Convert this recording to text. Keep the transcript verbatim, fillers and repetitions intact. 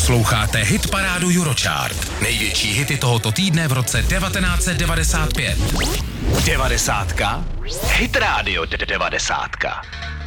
Posloucháte hitparádu Eurochart. Největší hity tohoto týdne v roce devatenáct set devadesát pět. Devadesátka? Hit Radio devadesátka.